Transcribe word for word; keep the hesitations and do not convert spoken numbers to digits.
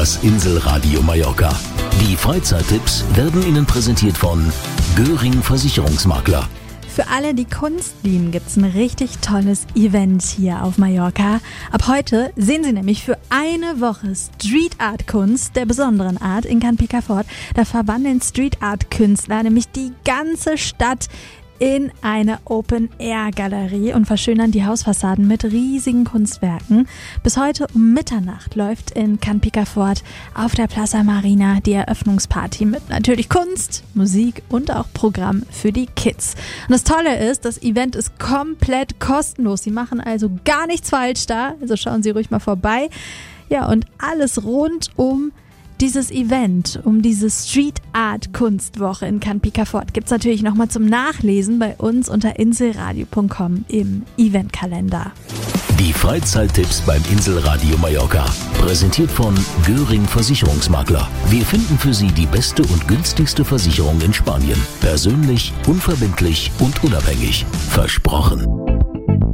das Inselradio Mallorca. Die Freizeittipps werden Ihnen präsentiert von Göring Versicherungsmakler. Für alle, die Kunst lieben, gibt's ein richtig tolles Event hier auf Mallorca. Ab heute sehen Sie nämlich für eine Woche Street Art Kunst der besonderen Art in Can Picafort. Da verwandeln Street Art Künstler nämlich die ganze Stadt in eine Open-Air-Galerie und verschönern die Hausfassaden mit riesigen Kunstwerken. Bis heute um Mitternacht läuft in Can Picafort auf der Plaza Marina die Eröffnungsparty mit natürlich Kunst, Musik und auch Programm für die Kids. Und das Tolle ist, das Event ist komplett kostenlos. Sie machen also gar nichts falsch da, also schauen Sie ruhig mal vorbei. Ja, und alles rund um dieses Event, um diese Street Art Kunstwoche in Can Picafort gibt's natürlich nochmal zum Nachlesen bei uns unter inselradio punkt com im Eventkalender. Die Freizeittipps beim Inselradio Mallorca. Präsentiert von Göring Versicherungsmakler. Wir finden für Sie die beste und günstigste Versicherung in Spanien. Persönlich, unverbindlich und unabhängig. Versprochen.